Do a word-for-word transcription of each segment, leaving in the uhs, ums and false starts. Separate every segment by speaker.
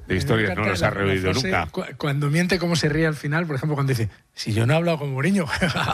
Speaker 1: de historias no nos ha reído nunca.
Speaker 2: Cu cuando miente, cómo se ríe al final, por ejemplo, cuando dice, si yo no he hablado con Mourinho,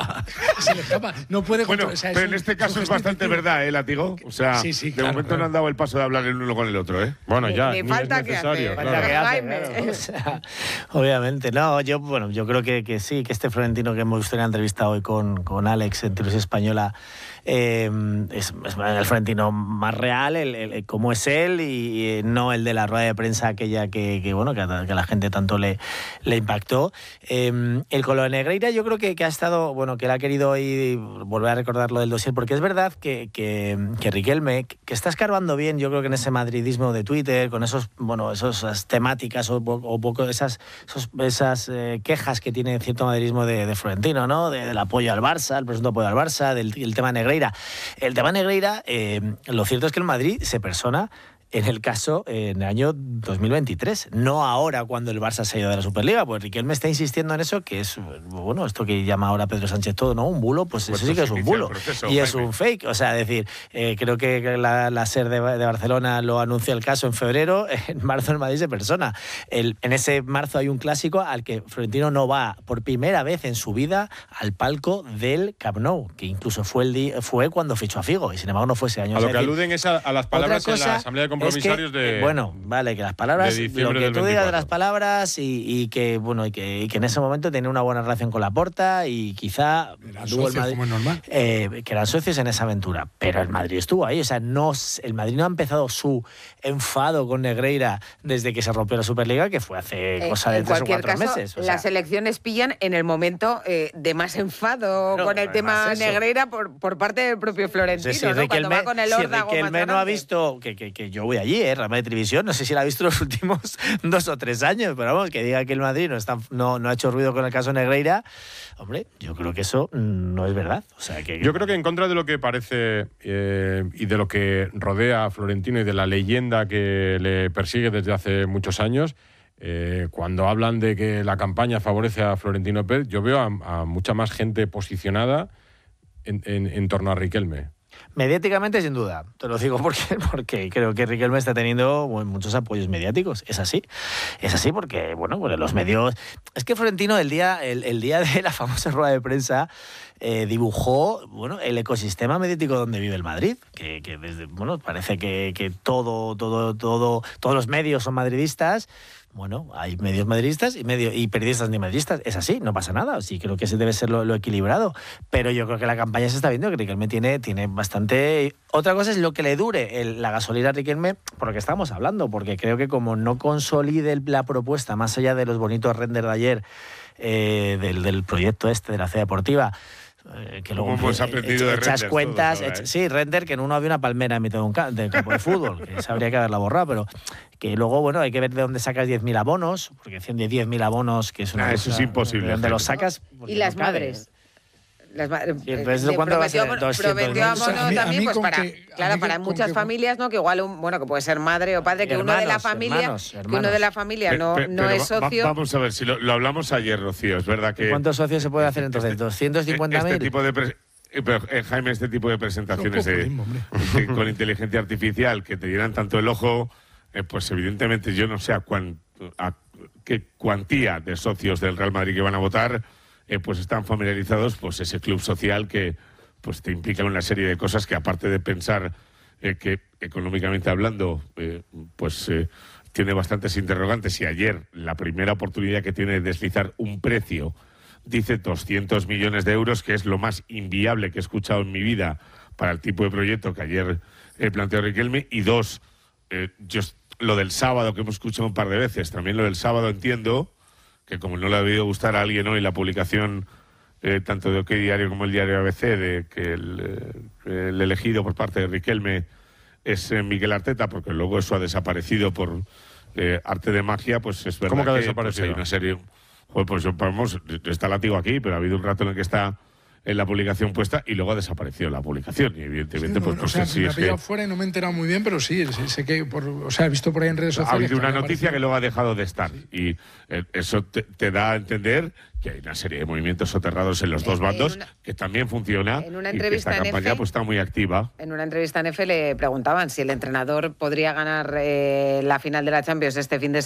Speaker 2: se le escapa, no puede...
Speaker 1: Bueno, o sea, pero en un, este caso es bastante verdad, ¿eh, Látigo? O sea,
Speaker 2: sí, sí,
Speaker 1: de
Speaker 2: claro,
Speaker 1: momento
Speaker 2: claro.
Speaker 1: no han dado el paso de hablar el uno con el otro, ¿eh?
Speaker 3: Bueno, ya,
Speaker 4: ni,
Speaker 3: ni
Speaker 4: falta
Speaker 3: es necesario.
Speaker 4: Que hace,
Speaker 3: claro.
Speaker 4: que hace,
Speaker 5: claro. O sea, obviamente, no, yo, bueno, yo creo que, que sí, que este Florentino que hemos visto en la entrevista hoy con, con Alex en Televisión Española eh, es, es el Florentino más real, el, el, el, como es él, y, y no el de la rueda de prensa aquella que, que bueno, que a, que a la gente tanto le, le impactó. Eh, el con lo de Negreira yo creo que, que ha estado, bueno, que él ha querido hoy volver a recordar lo del dossier, porque es verdad que, que, que Riquelme, que está escarbando bien, yo creo que en ese madridismo de Twitter, con esos, bueno, esas temáticas o, o poco esas, esos, esas eh, quejas que tiene cierto madridismo de, de Florentino, ¿no? De, del apoyo al Barça, el presunto apoyo al Barça, del el tema Negreira. El tema Negreira, eh, lo cierto es que el Madrid se persona en el caso en el año dos mil veintitrés, no ahora cuando el Barça se ha ido de la Superliga, pues Riquelme está insistiendo en eso, que es, bueno, esto que llama ahora Pedro Sánchez todo, ¿no? Un bulo, pues, pues eso sí que es un bulo. Proceso, y es un fake, o sea, decir, eh, creo que la, la SER de, de Barcelona lo anuncia el caso en febrero, en marzo el Madrid se persona. El, en ese marzo hay un clásico al que Florentino no va por primera vez en su vida al palco del Camp Nou, que incluso fue, el día, fue cuando fichó a Figo, y sin embargo no fue ese año.
Speaker 3: A lo
Speaker 5: es
Speaker 3: que
Speaker 5: decir,
Speaker 3: aluden es a, a las palabras en la Asamblea de Compromisarios
Speaker 5: es que,
Speaker 3: de...
Speaker 5: Bueno, vale, que las palabras,
Speaker 3: de
Speaker 5: lo que tú
Speaker 3: veinticuatro.
Speaker 5: digas de las palabras y, y que bueno y que, y que en ese momento tenía una buena relación con Laporta y quizá
Speaker 2: eran socios,
Speaker 5: el Madrid,
Speaker 2: como es normal.
Speaker 5: Eh, que eran socios en esa aventura, pero el Madrid estuvo ahí, o sea, no, el Madrid no ha empezado su enfado con Negreira desde que se rompió la Superliga, que fue hace
Speaker 4: eh,
Speaker 5: cosa de tres o cuatro
Speaker 4: caso,
Speaker 5: meses. O sea,
Speaker 4: las elecciones pillan en el momento eh, de más enfado no, con el tema Negreira por, por parte del propio Florentino,
Speaker 5: sí, sí,
Speaker 4: ¿no?
Speaker 5: Riquelme,
Speaker 4: Cuando va con el órdago
Speaker 5: si Riquelme no ha visto, que, que, que yo voy allí, eh, Rama de Televisión, no sé si la ha visto los últimos dos o tres años, pero vamos, que diga que el Madrid no, está, no, no ha hecho ruido con el caso Negreira, hombre, yo creo que eso no es verdad. O sea, que,
Speaker 3: yo creo que en contra de lo que parece eh, y de lo que rodea a Florentino y de la leyenda que le persigue desde hace muchos años, eh, cuando hablan de que la campaña favorece a Florentino Pérez, yo veo a, a mucha más gente posicionada en, en, en torno a Riquelme.
Speaker 5: Mediáticamente, sin duda. Te lo digo porque, porque creo que Riquelme está teniendo bueno, muchos apoyos mediáticos. Es así. Es así porque, bueno, bueno los medios... Es que Florentino, el día, el, el día de la famosa rueda de prensa, eh, dibujó bueno, el ecosistema mediático donde vive el Madrid. Que, que desde, bueno, parece que, que todo, todo, todo, todos los medios son madridistas. Bueno, hay medios madridistas y medio, y periodistas ni madridistas. Es así, no pasa nada. Sí, creo que ese debe ser lo, lo equilibrado. Pero yo creo que la campaña se está viendo que Riquelme tiene, tiene bastante... Otra cosa es lo que le dure el, la gasolina a Riquelme, por lo que estamos hablando, porque creo que como no consolide el, la propuesta, más allá de los bonitos renders de ayer, eh, del, del proyecto este de la C deportiva, Eh, que luego
Speaker 1: hemos aprendido de
Speaker 5: echas
Speaker 1: renders
Speaker 5: cuentas,
Speaker 1: todos ahora, ¿eh?
Speaker 5: sí, render que en uno había una palmera en mitad de un ca de campo de fútbol, que esa habría que haberla borrado, pero que luego, bueno, hay que ver de dónde sacas diez mil abonos, porque decían de diez mil abonos, que es una
Speaker 1: ah,
Speaker 5: cosa,
Speaker 1: eso es imposible.
Speaker 5: ¿de dónde los sacas?
Speaker 4: Y las no madres. Las,
Speaker 5: sí, pero ¿cuánto va a ser?
Speaker 4: Prometió abono
Speaker 2: a mí,
Speaker 4: también,
Speaker 2: a mí
Speaker 4: pues para,
Speaker 2: que,
Speaker 4: claro, para muchas que, familias, ¿no? Que igual, un, bueno, que puede ser madre o padre, que hermanos, uno de la familia, hermanos, hermanos. que uno de la familia no, pe, pe, no es socio.
Speaker 1: Va, vamos a ver, si lo, lo hablamos ayer, Rocío, es verdad que...
Speaker 5: ¿Cuántos socios se puede hacer entonces?
Speaker 1: Este,
Speaker 5: ¿doscientos cincuenta mil?
Speaker 1: Este tipo de... Pero, eh, Jaime, este tipo de presentaciones de, de, con inteligencia artificial que te llenan tanto el ojo, eh, pues evidentemente yo no sé a, cuán, a qué cuantía de socios del Real Madrid que van a votar, eh, pues están familiarizados, pues ese club social que pues te implica una serie de cosas que aparte de pensar eh, que económicamente hablando, eh, pues eh, tiene bastantes interrogantes, y ayer la primera oportunidad que tiene de deslizar un precio dice doscientos millones de euros, que es lo más inviable que he escuchado en mi vida para el tipo de proyecto que ayer eh, planteó Riquelme. Y dos, eh, yo, lo del sábado, que hemos escuchado un par de veces, también lo del sábado entiendo que como no le ha debido gustar a alguien hoy la publicación eh, tanto de OK Diario como el diario A B C de que el, eh, el elegido por parte de Riquelme es eh, Mikel Arteta, porque luego eso ha desaparecido por eh, arte de magia, pues es verdad.
Speaker 3: ¿Cómo que ha
Speaker 1: que
Speaker 3: desaparecido?
Speaker 1: Pues hay una serie... Joder, pues vamos, está Látigo aquí, pero ha habido un rato en el que está en la publicación puesta y luego ha desaparecido la publicación. Y evidentemente,
Speaker 2: sí, no,
Speaker 1: pues
Speaker 2: no,
Speaker 1: no
Speaker 2: o sea,
Speaker 1: sé si
Speaker 2: me
Speaker 1: es
Speaker 2: ha pillado
Speaker 1: que...
Speaker 2: fuera y no me he enterado muy bien, pero sí, sé, sé que, por, o sea, he visto por ahí en redes sociales...
Speaker 1: Ha habido una
Speaker 2: que
Speaker 1: noticia
Speaker 2: aparecido.
Speaker 1: que luego ha dejado de estar.
Speaker 2: Sí.
Speaker 1: Y eh, eso te, te da a entender que hay una serie de movimientos soterrados en los dos bandos,
Speaker 4: una,
Speaker 1: que también funciona,
Speaker 4: en una
Speaker 1: y que
Speaker 4: entrevista
Speaker 1: esta
Speaker 4: en
Speaker 1: campaña
Speaker 4: F,
Speaker 1: pues está muy activa.
Speaker 4: En una entrevista en F le preguntaban si el entrenador podría ganar eh, la final de la Champions este fin de semana.